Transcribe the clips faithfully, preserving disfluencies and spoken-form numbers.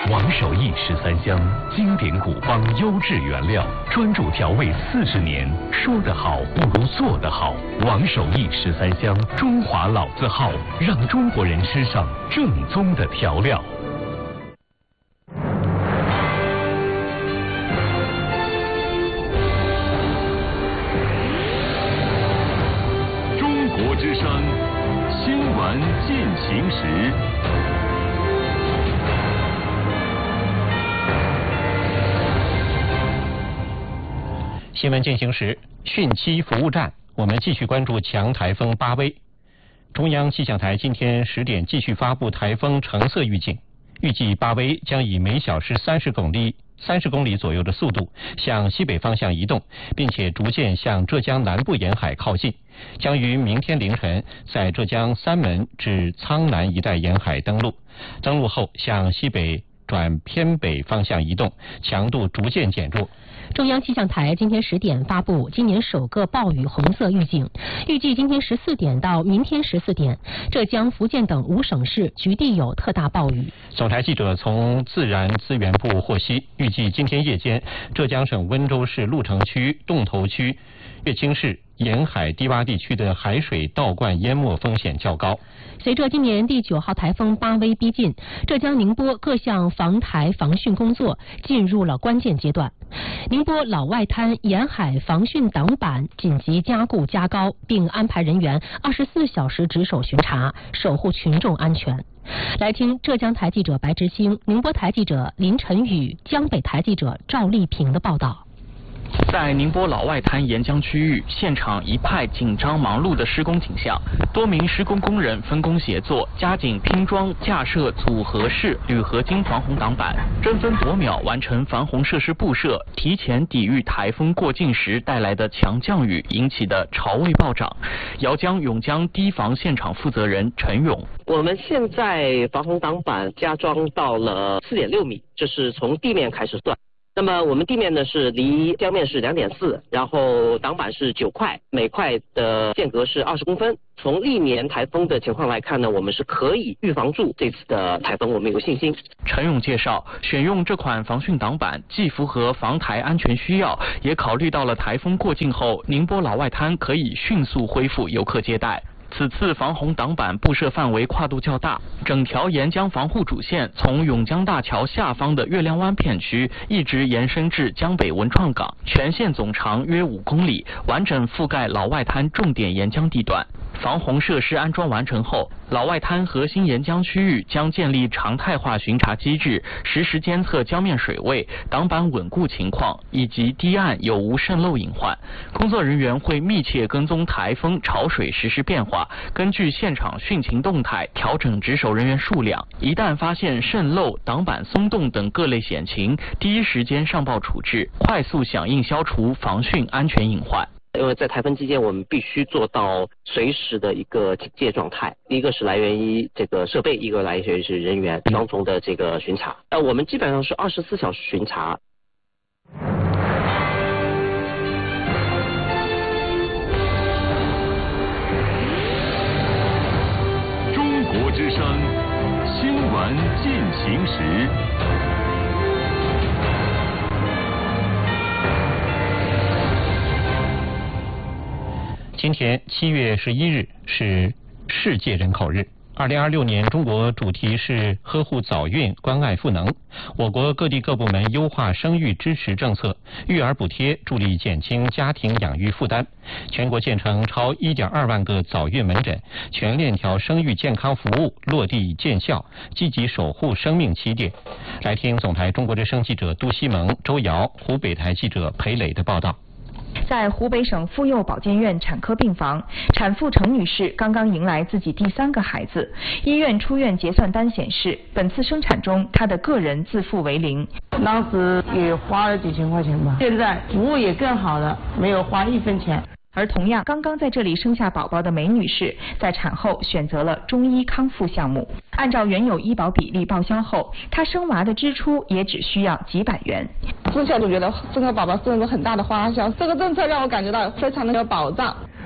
王守义十三香，经典古方优质原料，专注调味四十年。说得好不如做得好。王守义十三香，中华老字号，让中国人吃上正宗的调料。 中国之声，新闻进行时。 新闻进行时，汛期服务站，我们继续关注强台风巴威。中央气象台今天十点继续发布台风橙色预警，预计巴威将以每小时三十公里、三十公里左右的速度向西北方向移动，并且逐渐向浙江南部沿海靠近，将于明天凌晨在浙江三门至苍南一带沿海登陆。登陆后向西北转偏北方向移动，强度逐渐减弱。 中央气象台今天十点发布今年首个暴雨红色预警，预计今天十四点到明天十四点，浙江、福建等五省市局地有特大暴雨。 总台记者从自然资源部获悉，预计今天夜间，浙江省温州市鹿城区、洞头区、乐清市沿海低洼地区的海水倒灌淹没风险较高。 随着今年第九号台风巴威逼近，浙江宁波各项防台防汛工作进入了关键阶段。宁波老外滩沿海防汛挡板紧急加固加高，并安排人员二十四小时值守巡查，守护群众安全。来听浙江台记者白之星、宁波台记者林晨宇、江北台记者赵丽萍的报道。 在宁波老外滩沿江区域，现场一派紧张忙碌的施工景象，多名施工工人分工协作，加紧拼装、架设组合式铝合金防洪挡板，争分夺秒完成防洪设施布设，提前抵御台风过境时带来的强降雨引起的潮位暴涨。姚江永江堤防现场负责人陈勇： 我们现在防洪挡板加装到了四点六米，这是从地面开始算。那么我们地面呢是离江面是两点四，然后挡板是九块，每块的间隔是二十公分。从历年台风的情况来看呢，我们是可以预防住这次的台风，我们有信心。 陈勇介绍，选用这款防汛挡板既符合防台安全需要，也考虑到了台风过境后，宁波老外滩可以迅速恢复游客接待。此次防洪挡板布设范围跨度较大，整条沿江防护主线从永江大桥下方的月亮湾片区一直延伸至江北文创港，全线总长约五公里，完整覆盖老外滩重点沿江地段。防洪设施安装完成后，老外滩核心沿江区域将建立常态化巡查机制，实时监测江面水位、挡板稳固情况以及堤岸有无渗漏隐患。工作人员会密切跟踪台风潮水实时变化，根据现场汛情动态调整值守人员数量。一旦发现渗漏、挡板松动等各类险情，第一时间上报处置，快速响应消除防汛安全隐患。 因为在台风期间，我们必须做到随时的一个警戒状态。第一个是来源于这个设备，一个来源于是人员，双重的这个巡查。呃，我们基本上是二十四小时巡查。 中国之声，新闻进行时。 今天七月十一日是世界人口日。二零二六年中国主题是呵护早孕、关爱赋能。我国各地各部门优化生育支持政策，育儿补贴助力减轻家庭养育负担。全国建成超一点二万个早孕门诊，全链条生育健康服务落地见效，积极守护生命起点。来听总台中国之声记者杜西蒙、周瑶，湖北台记者裴磊的报道。 在湖北省妇幼保健院产科病房，产妇程女士刚刚迎来自己第三个孩子。医院出院结算单显示，本次生产中她的个人自付为零。 当时也花了几千块钱吧，现在服务也更好了，没有花一分钱。 而同样刚刚在这里生下宝宝的梅女士，在产后选择了中医康复项目。按照原有医保比例报销后，她生娃的支出也只需要几百元。 从小就觉得生个宝宝是一个很大的花销，这个政策让我感觉到非常的有保障。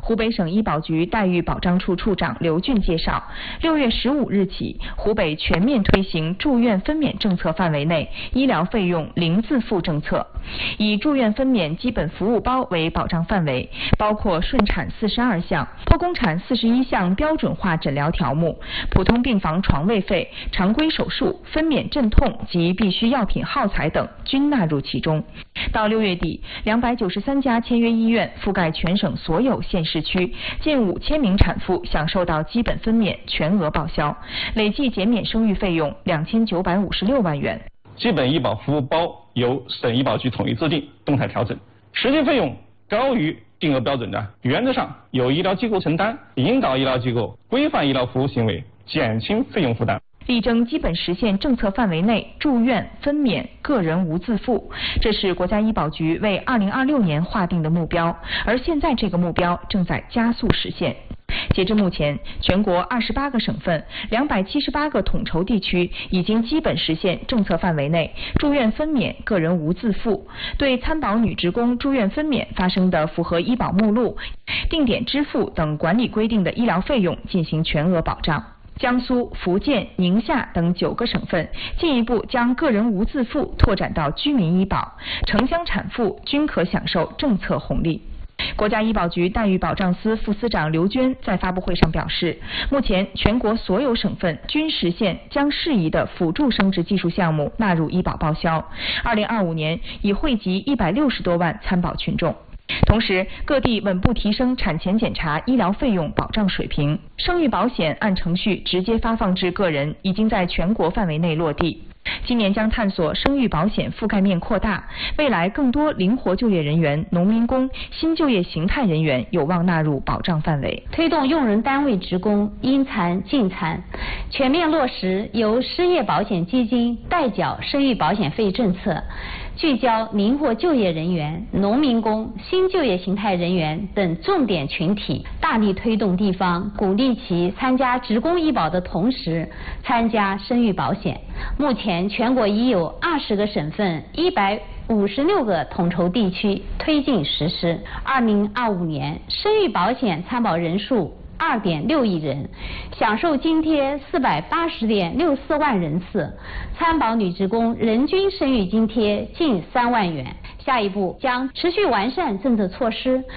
湖北省医保局待遇保障处处长刘俊介绍，六月十五日起，湖北全面推行住院分娩政策范围内医疗费用零自付政策，以住院分娩基本服务包为保障范围，包括顺产四十二项、剖宫产四十一项标准化诊疗条目、普通病房床位费、常规手术、分娩镇痛及必需药品耗材等均纳入其中。到六月底，两百九十三家签约医院覆盖全省所有县市区，近五千名产妇享受到基本分娩全额报销，累计减免生育费用两千九百五十六万元。 基本医保服务包由省医保局统一制定，动态调整，实际费用高于定额标准的，原则上由医疗机构承担，引导医疗机构规范医疗服务行为，减轻费用负担。 力争基本实现政策范围内住院分娩个人无自付，这是国家医保局为二零二六年划定的目标，而现在这个目标正在加速实现。截至目前，全国二十八个省份、两百七十八个统筹地区已经基本实现政策范围内住院分娩个人无自付，对参保女职工住院分娩发生的符合医保目录、定点支付等管理规定的医疗费用进行全额保障。江苏、福建、宁夏等九个省份进一步将个人无自付拓展到居民医保，城乡产妇均可享受政策红利。国家医保局待遇保障司副司长刘娟在发布会上表示，目前全国所有省份均实现将适宜的辅助生殖技术项目纳入医保报销，二零二五年已惠及一百六十多万参保群众。同时，各地稳步提升产前检查医疗费用保障水平，生育保险按程序直接发放至个人已经在全国范围内落地。今年将探索生育保险覆盖面扩大，未来更多灵活就业人员、农民工、新就业形态人员有望纳入保障范围。 推动用人单位职工因残尽残，全面落实由失业保险基金代缴生育保险费政策，聚焦灵活就业人员、农民工、新就业形态人员等重点群体，大力推动地方鼓励其参加职工医保的同时参加生育保险。目前全国已有二十个省份、一百五十六个统筹地区推进实施。二零二五年生育保险参保人数二点六亿人，享受津贴四百八十点六四万人次，参保女职工人均生育津贴近三万元。下一步将持续完善政策措施，